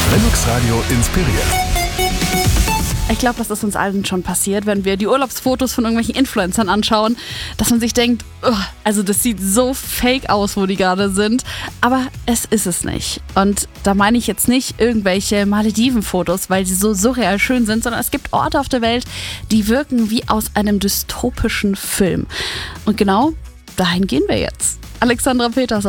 Velux Radio inspiriert. Ich glaube, das ist uns allen schon passiert, wenn wir die Urlaubsfotos von irgendwelchen Influencern anschauen, dass man sich denkt, also das sieht so fake aus, wo die gerade sind, aber es ist es nicht. Und da meine ich jetzt nicht irgendwelche Malediven-Fotos, weil sie so surreal schön sind, sondern es gibt Orte auf der Welt, die wirken wie aus einem dystopischen Film. Und genau dahin gehen wir jetzt. Alexandra Peters